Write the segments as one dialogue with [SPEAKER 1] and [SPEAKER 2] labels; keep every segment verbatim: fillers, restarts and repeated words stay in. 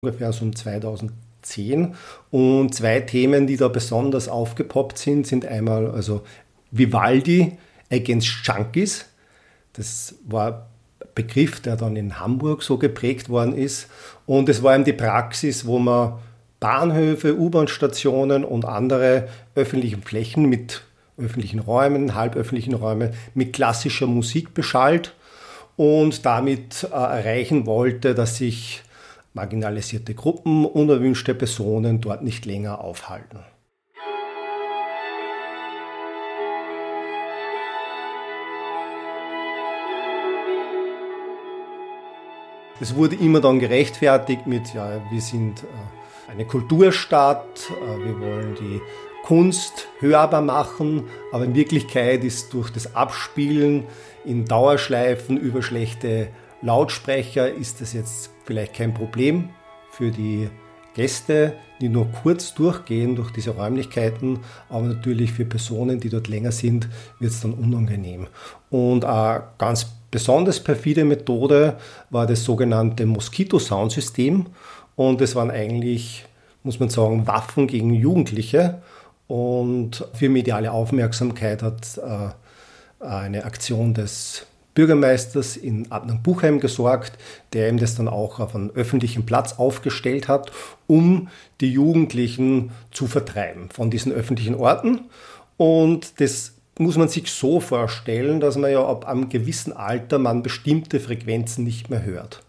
[SPEAKER 1] ungefähr so um zweitausendzehn. Und zwei Themen, die da besonders aufgepoppt sind, sind einmal also Vivaldi against Junkies. Das war ein Begriff, der dann in Hamburg so geprägt worden ist. Und es war eben die Praxis, wo man Bahnhöfe, U-Bahn-Stationen und andere öffentliche Flächen mit öffentlichen Räumen, halböffentlichen Räumen mit klassischer Musik beschallt und damit äh, erreichen wollte, dass sich marginalisierte Gruppen, unerwünschte Personen dort nicht länger aufhalten. Es wurde immer dann gerechtfertigt mit, ja, wir sind äh, eine Kulturstadt, äh, wir wollen die Kunst hörbar machen, aber in Wirklichkeit ist durch das Abspielen in Dauerschleifen über schlechte Lautsprecher ist das jetzt vielleicht kein Problem für die Gäste, die nur kurz durchgehen durch diese Räumlichkeiten, aber natürlich für Personen, die dort länger sind, wird es dann unangenehm. Und eine ganz besonders perfide Methode war das sogenannte Moskito-Soundsystem und das waren eigentlich, muss man sagen, Waffen gegen Jugendliche. Und für mediale Aufmerksamkeit hat äh, eine Aktion des Bürgermeisters in Adnang-Buchheim gesorgt, der ihm das dann auch auf einem öffentlichen Platz aufgestellt hat, um die Jugendlichen zu vertreiben von diesen öffentlichen Orten. Und das muss man sich so vorstellen, dass man ja ab einem gewissen Alter man bestimmte Frequenzen nicht mehr hört.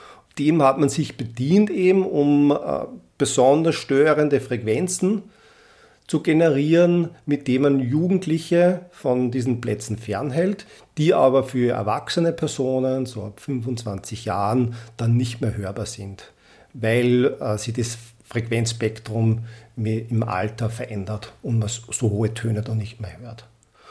[SPEAKER 1] Dem hat man sich bedient eben, um äh, besonders störende Frequenzen zu generieren, mit denen man Jugendliche von diesen Plätzen fernhält, die aber für erwachsene Personen, so ab fünfundzwanzig Jahren, dann nicht mehr hörbar sind, weil äh, sie das Frequenzspektrum im Alter verändert und man so hohe Töne dann nicht mehr hört.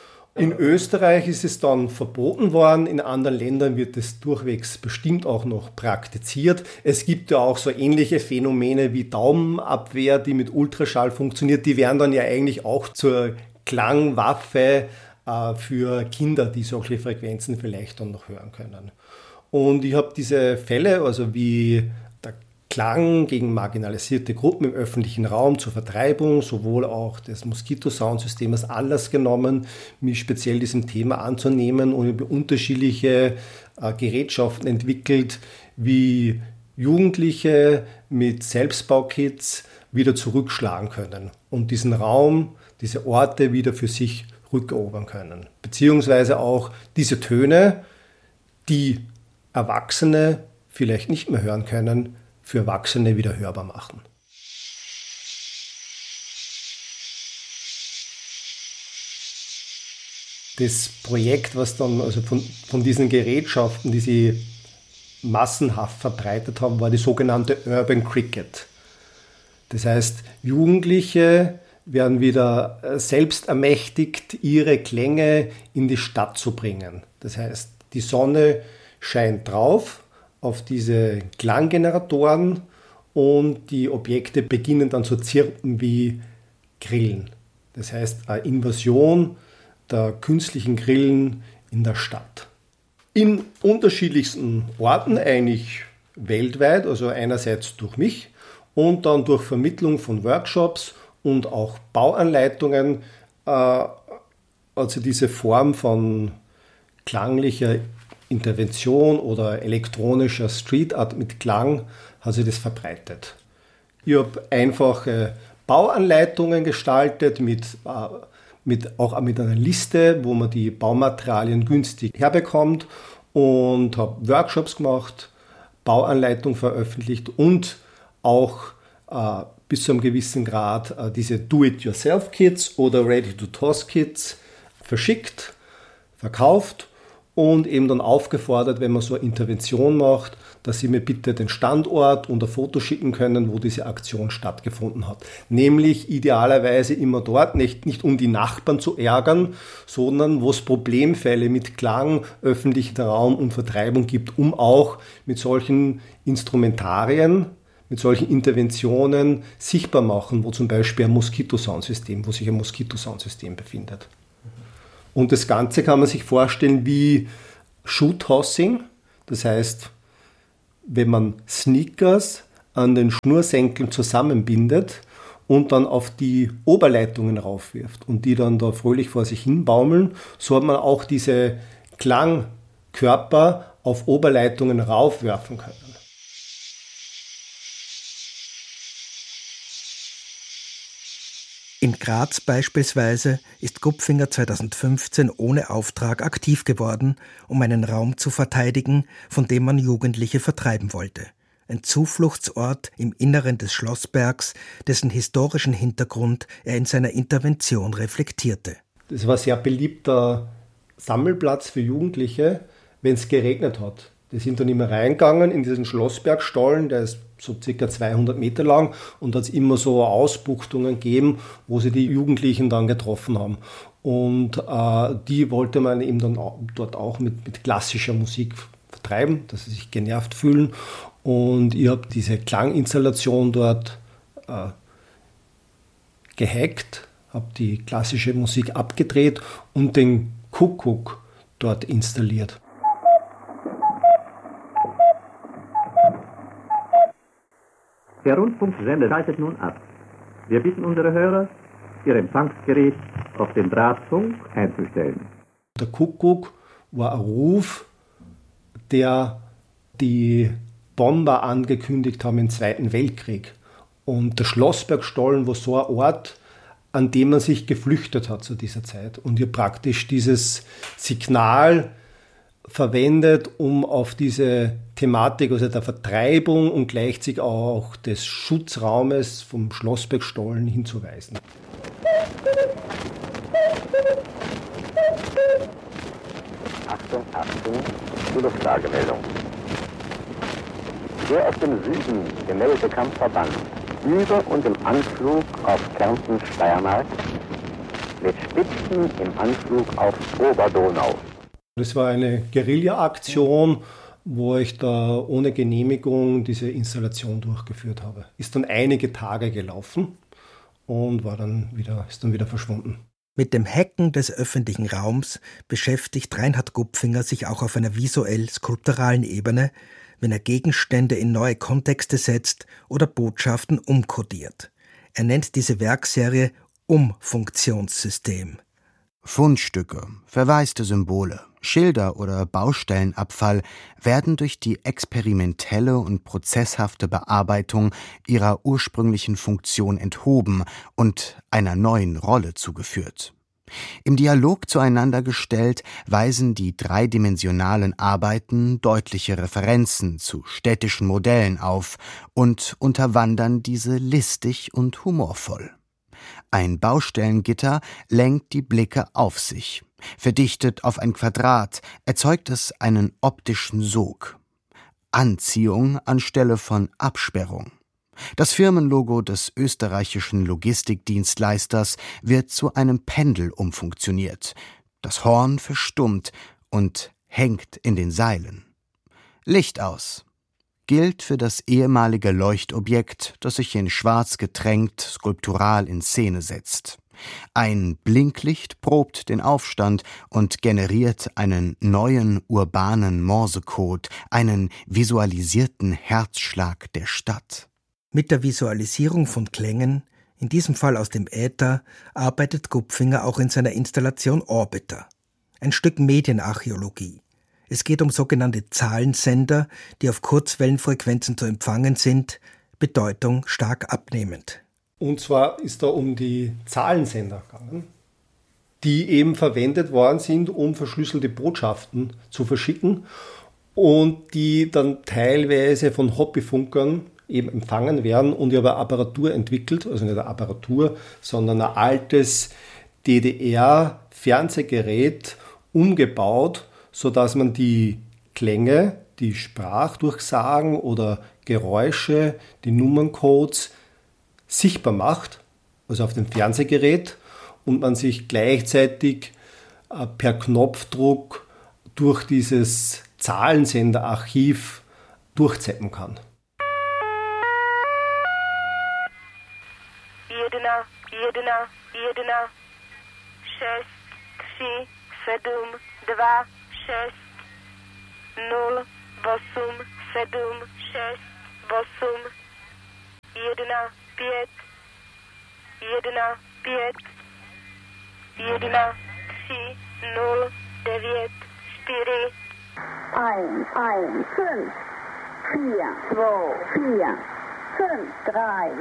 [SPEAKER 1] In Österreich ist es dann verboten worden, in anderen Ländern wird es durchwegs bestimmt auch noch praktiziert. Es gibt ja auch so ähnliche Phänomene wie Daumenabwehr, die mit Ultraschall funktioniert. Die werden dann ja eigentlich auch zur Klangwaffe äh, für Kinder, die solche Frequenzen vielleicht dann noch hören können. Und ich habe diese Fälle, also wie der Klang gegen marginalisierte Gruppen im öffentlichen Raum zur Vertreibung, sowohl auch das Moskito-Soundsystem als Anlass genommen, mich speziell diesem Thema anzunehmen und über unterschiedliche äh, Gerätschaften entwickelt, wie Jugendliche mit Selbstbaukits wieder zurückschlagen können und diesen Raum, diese Orte wieder für sich rückerobern können. Beziehungsweise auch diese Töne, die Erwachsene vielleicht nicht mehr hören können, für Erwachsene wieder hörbar machen. Das Projekt, was dann also von, von diesen Gerätschaften, die sie massenhaft verbreitet haben, war die sogenannte Urban Cricket. Das heißt, Jugendliche werden wieder selbst ermächtigt, ihre Klänge in die Stadt zu bringen. Das heißt, die Sonne scheint drauf auf diese Klanggeneratoren und die Objekte beginnen dann zu zirpen wie Grillen. Das heißt, eine Invasion der künstlichen Grillen in der Stadt. In unterschiedlichsten Orten, eigentlich weltweit, also einerseits durch mich und dann durch Vermittlung von Workshops und auch Bauanleitungen, äh, also diese Form von klanglicher Intervention oder elektronischer Street Art mit Klang hat sich das verbreitet. Ich habe einfache Bauanleitungen gestaltet, mit, äh, mit, auch mit einer Liste, wo man die Baumaterialien günstig herbekommt und habe Workshops gemacht, Bauanleitungen veröffentlicht und auch äh, bis zu einem gewissen Grad äh, diese Do-it-yourself-Kits oder Ready-to-Toss-Kits verschickt, verkauft und eben dann aufgefordert, wenn man so eine Intervention macht, dass sie mir bitte den Standort und ein Foto schicken können, wo diese Aktion stattgefunden hat. Nämlich idealerweise immer dort, nicht, nicht um die Nachbarn zu ärgern, sondern wo es Problemfälle mit Klang, öffentlichen Raum und Vertreibung gibt, um auch mit solchen Instrumentarien, mit solchen Interventionen sichtbar machen, wo zum Beispiel ein Moskito-Soundsystem, wo sich ein Moskito-Soundsystem befindet. Und das Ganze kann man sich vorstellen wie Shoe-Tossing. Das heißt, wenn man Sneakers an den Schnursenkeln zusammenbindet und dann auf die Oberleitungen raufwirft und die dann da fröhlich vor sich hin baumeln. So hat man auch diese Klangkörper auf Oberleitungen raufwerfen können.
[SPEAKER 2] In Graz beispielsweise ist Gupfinger zweitausendfünfzehn ohne Auftrag aktiv geworden, um einen Raum zu verteidigen, von dem man Jugendliche vertreiben wollte. Ein Zufluchtsort im Inneren des Schlossbergs, dessen historischen Hintergrund er in seiner Intervention reflektierte.
[SPEAKER 1] Das war ein sehr beliebter Sammelplatz für Jugendliche, wenn es geregnet hat. Die sind dann immer reingegangen in diesen Schlossbergstollen, der ist so circa zweihundert Meter lang, und hat es immer so Ausbuchtungen gegeben, wo sie die Jugendlichen dann getroffen haben. Und äh, die wollte man eben dann auch, dort auch mit, mit klassischer Musik vertreiben, dass sie sich genervt fühlen. Und ich habe diese Klanginstallation dort äh, gehackt, habe die klassische Musik abgedreht und den Kuckuck dort installiert.
[SPEAKER 3] Der Rundfunksender schaltet nun ab. Wir bitten unsere Hörer, ihr Empfangsgerät auf den Drahtfunk einzustellen.
[SPEAKER 1] Der Kuckuck war ein Ruf, der die Bomber angekündigt haben im Zweiten Weltkrieg. Und der Schlossbergstollen war so ein Ort, an dem man sich geflüchtet hat zu dieser Zeit. Und ihr praktisch dieses Signal verwendet, um auf diese Thematik, also der Vertreibung und gleichzeitig auch des Schutzraumes vom Schlossbergstollen hinzuweisen.
[SPEAKER 4] Achtung, Achtung, die Luftlagemeldung. Der aus dem Süden gemeldete Kampfverband über und im Anflug auf Kärnten-Steiermark mit Spitzen im Anflug auf Oberdonau.
[SPEAKER 1] Das war eine Guerilla-Aktion, wo ich da ohne Genehmigung diese Installation durchgeführt habe. Ist dann einige Tage gelaufen und war dann wieder, ist dann wieder verschwunden.
[SPEAKER 2] Mit dem Hacken des öffentlichen Raums beschäftigt Reinhard Gupfinger sich auch auf einer visuell-skulpturalen Ebene, wenn er Gegenstände in neue Kontexte setzt oder Botschaften umkodiert. Er nennt diese Werkserie Umfunktionssystem.
[SPEAKER 5] Fundstücke, verwaiste Symbole, Schilder oder Baustellenabfall werden durch die experimentelle und prozesshafte Bearbeitung ihrer ursprünglichen Funktion enthoben und einer neuen Rolle zugeführt. Im Dialog zueinander gestellt, weisen die dreidimensionalen Arbeiten deutliche Referenzen zu städtischen Modellen auf und unterwandern diese listig und humorvoll. Ein Baustellengitter lenkt die Blicke auf sich. Verdichtet auf ein Quadrat erzeugt es einen optischen Sog. Anziehung anstelle von Absperrung. Das Firmenlogo des österreichischen Logistikdienstleisters wird zu einem Pendel umfunktioniert. Das Horn verstummt und hängt in den Seilen. Licht aus gilt für das ehemalige Leuchtobjekt, das sich in Schwarz getränkt skulptural in Szene setzt. Ein Blinklicht probt den Aufstand und generiert einen neuen urbanen Morsecode, einen visualisierten Herzschlag der Stadt.
[SPEAKER 2] Mit der Visualisierung von Klängen, in diesem Fall aus dem Äther, arbeitet Gupfinger auch in seiner Installation Orbiter, ein Stück Medienarchäologie. Es geht um sogenannte Zahlensender, die auf Kurzwellenfrequenzen zu empfangen sind, Bedeutung stark abnehmend.
[SPEAKER 1] Und zwar ist da um die Zahlensender gegangen, die eben verwendet worden sind, um verschlüsselte Botschaften zu verschicken und die dann teilweise von Hobbyfunkern eben empfangen werden. Und ich habe eine Apparatur entwickelt, also nicht eine Apparatur, sondern ein altes D D R-Fernsehgerät umgebaut, sodass man die Klänge, die Sprachdurchsagen oder Geräusche, die Nummerncodes sichtbar macht, also auf dem Fernsehgerät, und man sich gleichzeitig per Knopfdruck durch dieses Zahlensenderarchiv durchzappen kann.
[SPEAKER 6] Jedna, jedna, jedna, šest, tři, sedm, dva, šest, nul, osm, sedm, šest, osm, jedna, pět, jedna, pět, jedna, tři, nul, devět, čtyři.
[SPEAKER 7] Eins, eins, fünf, vier, zwei, vier, fünf, drei,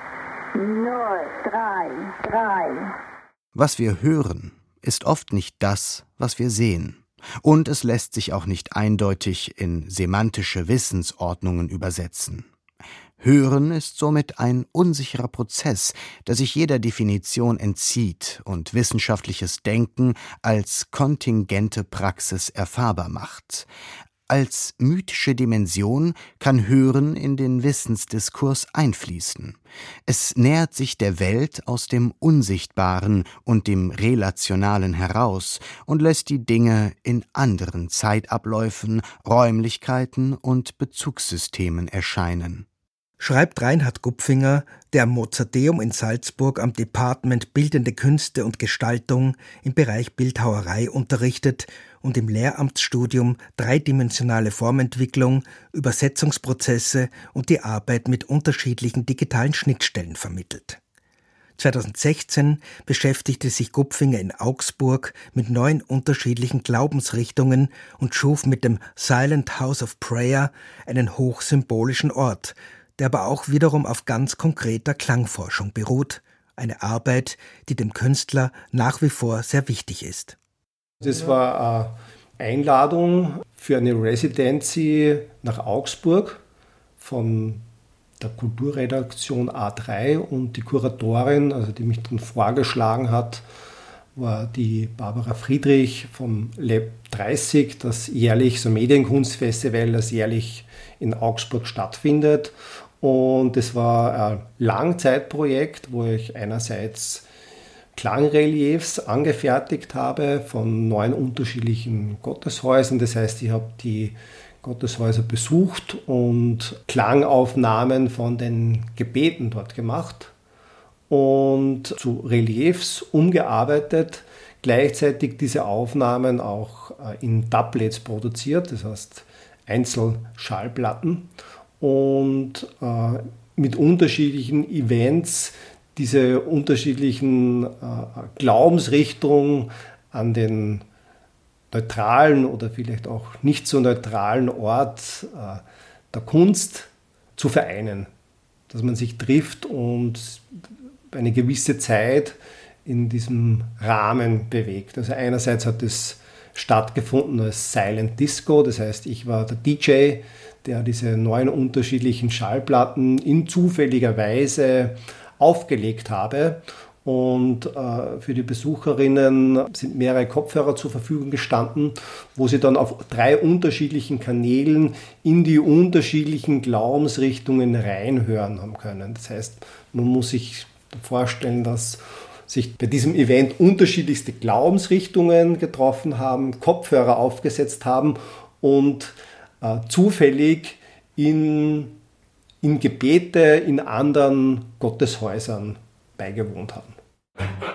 [SPEAKER 7] null, drei, drei.
[SPEAKER 5] Was wir hören, ist oft nicht das, was wir sehen. Und es lässt sich auch nicht eindeutig in semantische Wissensordnungen übersetzen. Hören ist somit ein unsicherer Prozess, der sich jeder Definition entzieht und wissenschaftliches Denken als kontingente Praxis erfahrbar macht. Als mythische Dimension kann Hören in den Wissensdiskurs einfließen. Es nähert sich der Welt aus dem Unsichtbaren und dem Relationalen heraus und lässt die Dinge in anderen Zeitabläufen, Räumlichkeiten und Bezugssystemen erscheinen.
[SPEAKER 2] Schreibt Reinhard Gupfinger, der am Mozarteum in Salzburg am Department Bildende Künste und Gestaltung im Bereich Bildhauerei unterrichtet und im Lehramtsstudium dreidimensionale Formentwicklung, Übersetzungsprozesse und die Arbeit mit unterschiedlichen digitalen Schnittstellen vermittelt. zweitausendsechzehn beschäftigte sich Gupfinger in Augsburg mit neun unterschiedlichen Glaubensrichtungen und schuf mit dem Silent House of Prayer einen hochsymbolischen Ort, der aber auch wiederum auf ganz konkreter Klangforschung beruht, eine Arbeit, die dem Künstler nach wie vor sehr wichtig ist.
[SPEAKER 1] Das war eine Einladung für eine Residency nach Augsburg von der Kulturredaktion A drei und die Kuratorin, also die mich dann vorgeschlagen hat, war die Barbara Friedrich vom Lab dreißig, das jährlich, so Medienkunstfestival, das jährlich in Augsburg stattfindet. Und es war ein Langzeitprojekt, wo ich einerseits Klangreliefs angefertigt habe von neun unterschiedlichen Gotteshäusern. Das heißt, ich habe die Gotteshäuser besucht und Klangaufnahmen von den Gebeten dort gemacht und zu Reliefs umgearbeitet, gleichzeitig diese Aufnahmen auch in Doublets produziert, das heißt Einzelschallplatten, und äh, mit unterschiedlichen Events diese unterschiedlichen äh, Glaubensrichtungen an den neutralen oder vielleicht auch nicht so neutralen Ort äh, der Kunst zu vereinen. Dass man sich trifft und eine gewisse Zeit in diesem Rahmen bewegt. Also einerseits hat es stattgefunden als Silent Disco, das heißt, ich war der D J, der diese neun unterschiedlichen Schallplatten in zufälliger Weise aufgelegt habe. Und äh, für die Besucherinnen sind mehrere Kopfhörer zur Verfügung gestanden, wo sie dann auf drei unterschiedlichen Kanälen in die unterschiedlichen Glaubensrichtungen reinhören haben können. Das heißt, man muss sich vorstellen, dass sich bei diesem Event unterschiedlichste Glaubensrichtungen getroffen haben, Kopfhörer aufgesetzt haben und äh, zufällig in, in Gebete in anderen Gotteshäusern beigewohnt haben.